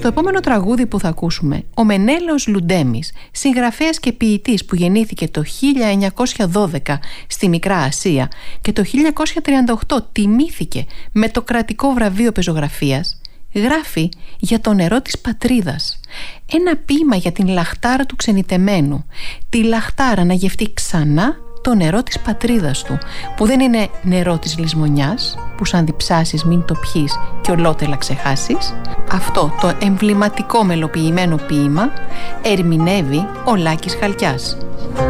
Στο επόμενο τραγούδι που θα ακούσουμε, ο Μενέλαος Λουντέμης, συγγραφέας και ποιητής που γεννήθηκε το 1912 στη Μικρά Ασία και το 1938 τιμήθηκε με το κρατικό βραβείο πεζογραφίας, γράφει για το νερό της πατρίδας. Ένα ποίημα για την λαχτάρα του ξενιτεμένου. Τη λαχτάρα να γευτεί ξανά το νερό της πατρίδας του, που δεν είναι νερό της λησμονιάς, που σαν διψάσεις μην το πιείς και ολότελα ξεχάσεις. Αυτό το εμβληματικό μελοποιημένο ποίημα ερμηνεύει ο Λάκης Χαλκιάς.